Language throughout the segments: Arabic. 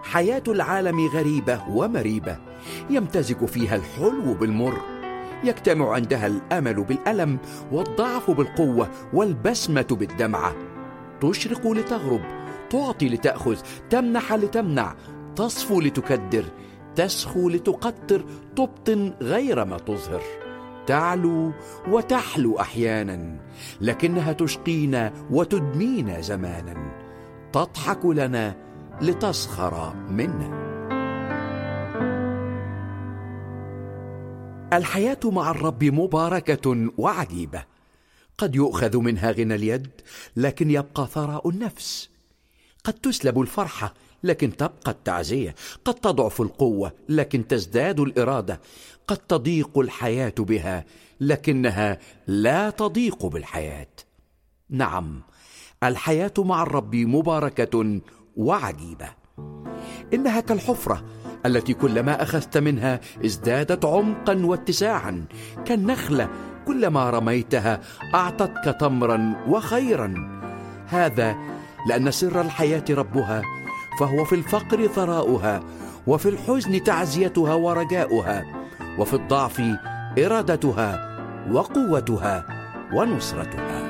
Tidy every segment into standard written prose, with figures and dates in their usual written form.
حياة العالم غريبة ومريبة، يمتزج فيها الحلو بالمر، يجتمع عندها الأمل بالألم والضعف بالقوة والبسمة بالدمعة. تشرق لتغرب، تعطي لتأخذ، تمنح لتمنع، تصفو لتكدر، تسخو لتقطر، تبطن غير ما تظهر، تعلو وتحلو أحيانا، لكنها تشقينا وتدمينا زمانا، تضحك لنا لتسخر منا. الحياة مع الرب مباركة وعجيبة، قد يؤخذ منها غنى اليد لكن يبقى ثراء النفس، قد تسلب الفرحة لكن تبقى التعزية، قد تضعف القوة لكن تزداد الإرادة، قد تضيق الحياة بها لكنها لا تضيق بالحياة. نعم، الحياة مع الرب مباركة وعجيبة. إنها كالحفرة التي كلما أخذت منها ازدادت عمقا واتساعا، كالنخلة كلما رميتها أعطتك تمرا وخيرا. هذا لأن سر الحياة ربها، فهو في الفقر ثراؤها، وفي الحزن تعزيتها ورجاؤها، وفي الضعف إرادتها وقوتها ونصرتها.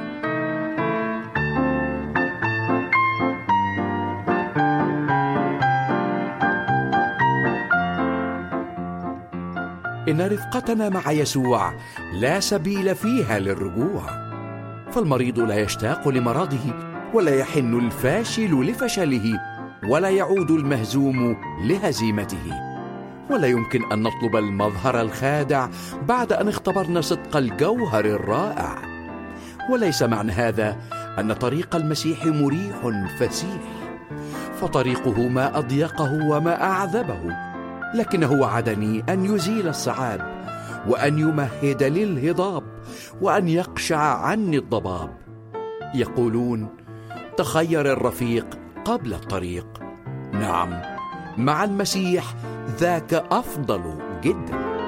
إن رفقتنا مع يسوع لا سبيل فيها للرجوع، فالمريض لا يشتاق لمرضه، ولا يحن الفاشل لفشله، ولا يعود المهزوم لهزيمته. ولا يمكن أن نطلب المظهر الخادع بعد أن اختبرنا صدق الجوهر الرائع. وليس معنى هذا أن طريق المسيح مريح فسيح، فطريقه ما أضيقه وما أعذبه، لكنه وعدني أن يزيل الصعاب، وأن يمهد للهضاب، وأن يقشع عني الضباب. يقولون: تخير الرفيق قبل الطريق. نعم، مع المسيح ذاك أفضل جدا.